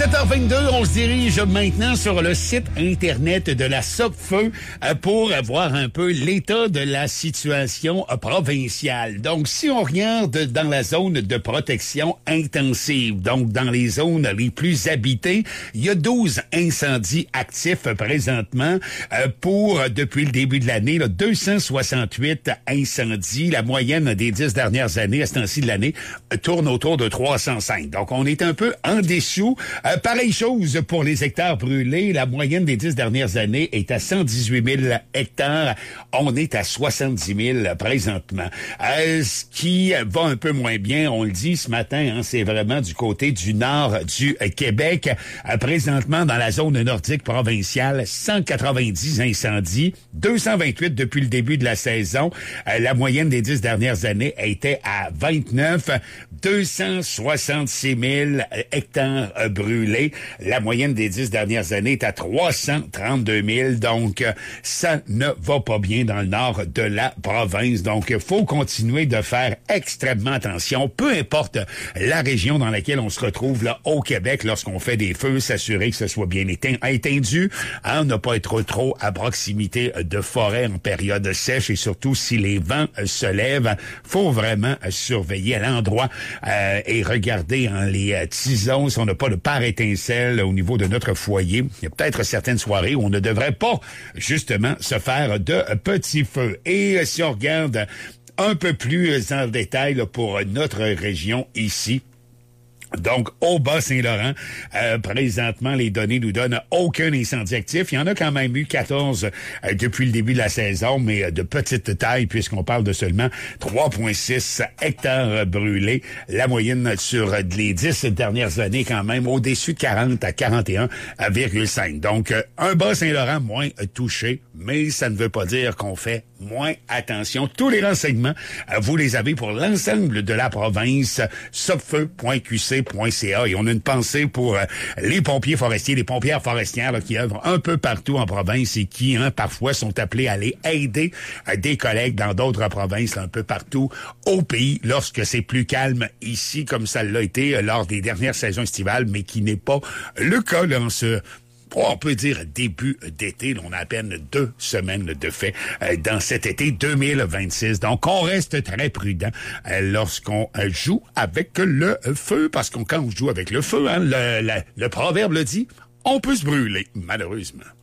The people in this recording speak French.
17h22, on se dirige maintenant sur le site Internet de la Sopfeu pour voir un peu l'état de la situation provinciale. Donc, si on regarde dans la zone de protection intensive, donc dans les zones les plus habitées, il y a 12 incendies actifs présentement depuis le début de l'année, là, 268 incendies. La moyenne des 10 dernières années, à ce temps-ci de l'année, tourne autour de 305. Donc, on est un peu en dessous. Pareille chose pour les hectares brûlés. La moyenne des 10 dernières années est à 118 000 hectares. On est à 70 000 présentement. Ce qui va un peu moins bien, on le dit ce matin, c'est vraiment du côté du nord du Québec. Présentement, dans la zone nordique provinciale, 190 incendies, 228 depuis le début de la saison. La moyenne des 10 dernières années était à 29, 266 000 hectares brûlés. La moyenne des 10 dernières années est à 332 000. Donc, ça ne va pas bien dans le nord de la province. Donc, il faut continuer de faire extrêmement attention, peu importe la région dans laquelle on se retrouve là au Québec lorsqu'on fait des feux, s'assurer que ce soit bien éteindu, ne pas être trop à proximité de forêt en période sèche et surtout si les vents se lèvent, faut vraiment surveiller à l'endroit et regarder les tisons si on n'a pas de part étincelle au niveau de notre foyer. Il y a peut-être certaines soirées où on ne devrait pas justement se faire de petits feux. Et si on regarde un peu plus en détail là, pour notre région ici, donc, au Bas-Saint-Laurent, présentement, les données nous donnent aucun incendie actif. Il y en a quand même eu 14 depuis le début de la saison, mais de petite taille, puisqu'on parle de seulement 3,6 hectares brûlés. La moyenne sur les 10 dernières années, quand même, au-dessus de 40 à 41,5. Donc, un Bas-Saint-Laurent moins touché, mais ça ne veut pas dire qu'on fait moins attention. Tous les renseignements, vous les avez pour l'ensemble de la province, sopfeu.qc.ca. Et on a une pensée pour les pompiers forestiers, les pompières forestières là, qui œuvrent un peu partout en province et qui, parfois, sont appelés à aller aider des collègues dans d'autres provinces, là, un peu partout au pays, lorsque c'est plus calme ici, comme ça l'a été lors des dernières saisons estivales, mais qui n'est pas le cas là, on peut dire début d'été. On a à peine 2 semaines de fait dans cet été 2026. Donc, on reste très prudent lorsqu'on joue avec le feu, parce que quand on joue avec le feu, le proverbe le dit, on peut se brûler, malheureusement.